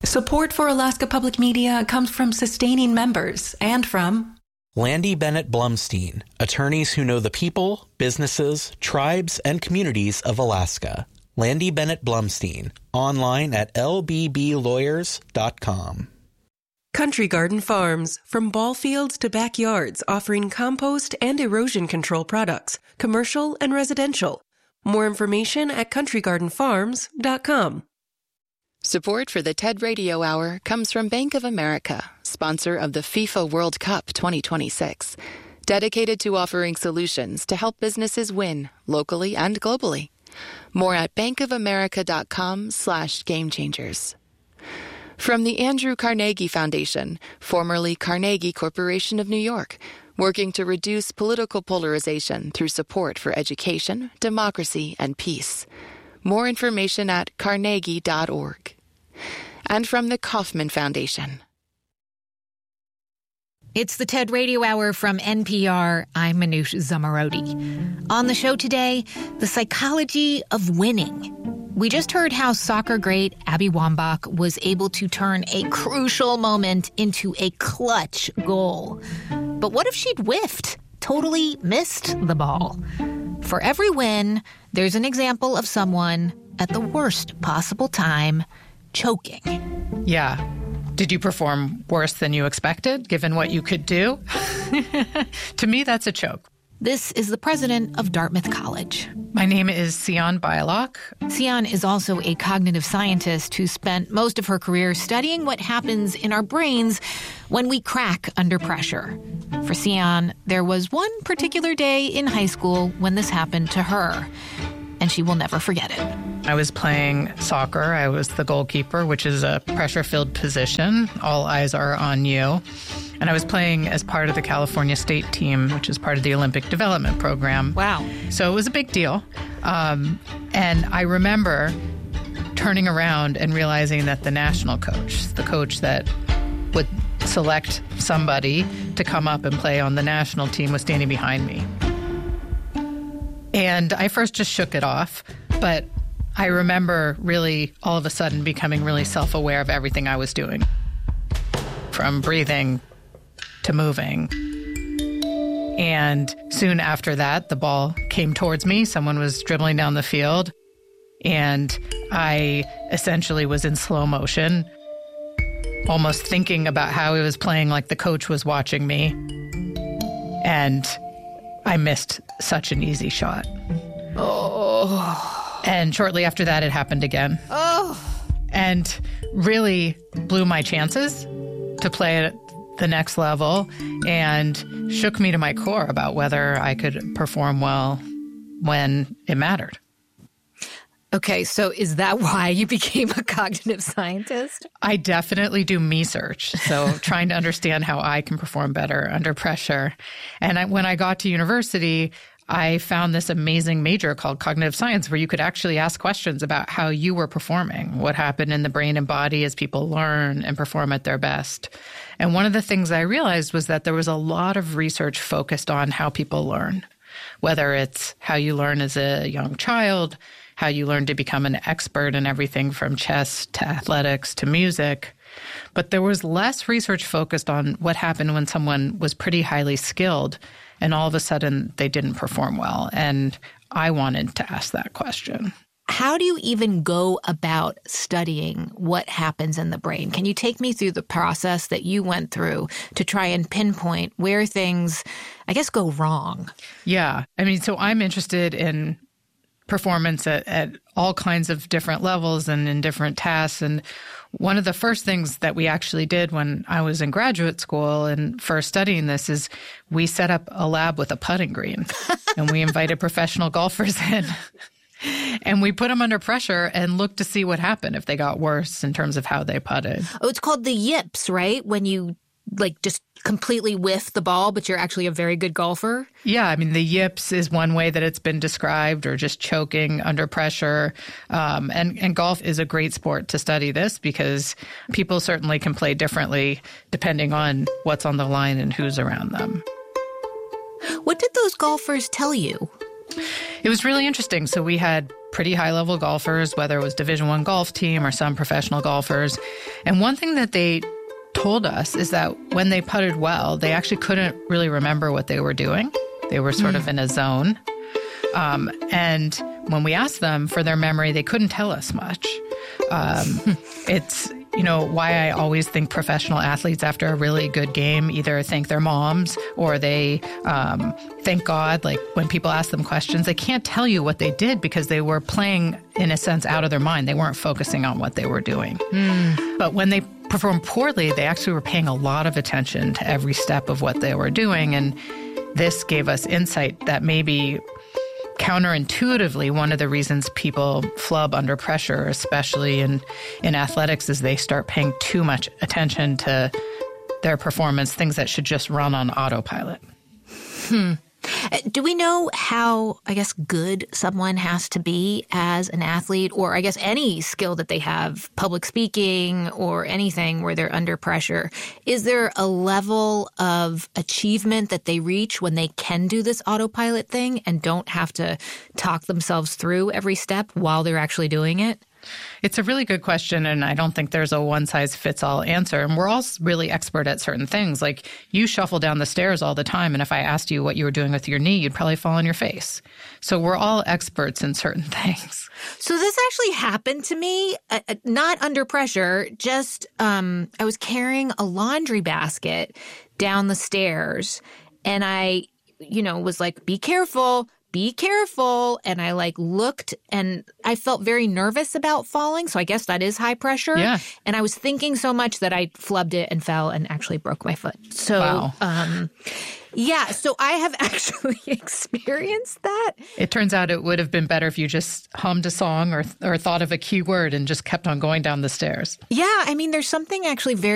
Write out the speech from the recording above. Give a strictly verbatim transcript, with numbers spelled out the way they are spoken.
Support for Alaska Public Media comes from sustaining members and from Landy Bennett Blumstein, attorneys who know the people, businesses, tribes, and communities of Alaska. Landy Bennett Blumstein, online at l b b lawyers dot com. Country Garden Farms, from ball fields to backyards, offering compost and erosion control products, commercial and residential. More information at country garden farms dot com. Support for the TED Radio Hour comes from Bank of America, sponsor of the FIFA World Cup twenty twenty-six, dedicated to offering solutions to help businesses win locally and globally. More at bankofamerica.com slash game changers. From the Andrew Carnegie Foundation, formerly Carnegie Corporation of New York, working to reduce political polarization through support for education, democracy, and peace. More information at carnegie dot org. And from the Kauffman Foundation. It's the TED Radio Hour from N P R. I'm Manoush Zomorodi. On the show today, the psychology of winning. We just heard how soccer great Abby Wambach was able to turn a crucial moment into a clutch goal. But what if she'd whiffed, totally missed the ball? For every win, there's an example of someone at the worst possible time choking. Yeah. Did you perform worse than you expected, given what you could do? To me, that's a choke. This is the president of Dartmouth College. My name is Sion Bialak. Sion is also a cognitive scientist who spent most of her career studying what happens in our brains when we crack under pressure. For Sion, there was one particular day in high school when this happened to her, and she will never forget it. I was playing soccer. I was the goalkeeper, which is a pressure-filled position. All eyes are on you. And I was playing as part of the California State team, which is part of the Olympic Development Program. Wow. So it was a big deal. Um, and I remember turning around and realizing that the national coach, the coach that would select somebody to come up and play on the national team, was standing behind me. And I first just shook it off, but I remember really all of a sudden becoming really self-aware of everything I was doing, from breathing to moving. And soon after that, the ball came towards me. Someone was dribbling down the field, and I essentially was in slow motion, almost thinking about how he was playing like the coach was watching me. And I missed such an easy shot. Oh. And shortly after that, it happened again. Oh. And really blew my chances to play at the next level and shook me to my core about whether I could perform well when it mattered. Okay, so is that why you became a cognitive scientist? I definitely do me search, so trying to understand how I can perform better under pressure. And I, when I got to university, I found this amazing major called cognitive science, where you could actually ask questions about how you were performing, what happened in the brain and body as people learn and perform at their best. And one of the things I realized was that there was a lot of research focused on how people learn, whether it's how you learn as a young child, how you learn to become an expert in everything from chess to athletics to music. But there was less research focused on what happened when someone was pretty highly skilled and all of a sudden they didn't perform well. And I wanted to ask that question. How do you even go about studying what happens in the brain? Can you take me through the process that you went through to try and pinpoint where things, I guess, go wrong? Yeah. I mean, so I'm interested in performance at, at all kinds of different levels and in different tasks. And one of the first things that we actually did when I was in graduate school and first studying this is we set up a lab with a putting green and we invited professional golfers in. And we put them under pressure and looked to see what happened if they got worse in terms of how they putted. Oh, it's called the yips, right? When you like just completely whiff the ball, but you're actually a very good golfer? Yeah, I mean, the yips is one way that it's been described, or just choking under pressure. Um, and, and golf is a great sport to study this because people certainly can play differently depending on what's on the line and who's around them. What did those golfers tell you? It was really interesting. So we had pretty high-level golfers, whether it was Division One golf team or some professional golfers. And one thing that they told us is that when they putted well, they actually couldn't really remember what they were doing. They were sort mm. of in a zone. Um, and when we asked them for their memory, they couldn't tell us much. Um, it's, you know, why I always think professional athletes after a really good game either thank their moms or they um, thank God. Like when people ask them questions, they can't tell you what they did because they were playing, in a sense, out of their mind. They weren't focusing on what they were doing. Mm. But when they performed poorly, they actually were paying a lot of attention to every step of what they were doing. And this gave us insight that maybe counterintuitively, one of the reasons people flub under pressure, especially in, in athletics, is they start paying too much attention to their performance, things that should just run on autopilot. Hmm. Do we know how, I guess, good someone has to be as an athlete, or I guess any skill that they have, public speaking or anything where they're under pressure? Is there a level of achievement that they reach when they can do this autopilot thing and don't have to talk themselves through every step while they're actually doing it? It's a really good question, and I don't think there's a one-size-fits-all answer. And we're all really expert at certain things. Like, you shuffle down the stairs all the time, and if I asked you what you were doing with your knee, you'd probably fall on your face. So we're all experts in certain things. So this actually happened to me, uh, not under pressure, just um, I was carrying a laundry basket down the stairs, and I, you know, was like, be careful. Be careful. And I like looked and I felt very nervous about falling. So I guess that is high pressure. Yeah. And I was thinking so much that I flubbed it and fell and actually broke my foot. So, wow. um, yeah, so I have actually experienced that. It turns out it would have been better if you just hummed a song or or thought of a key word and just kept on going down the stairs. Yeah, I mean, there's something actually very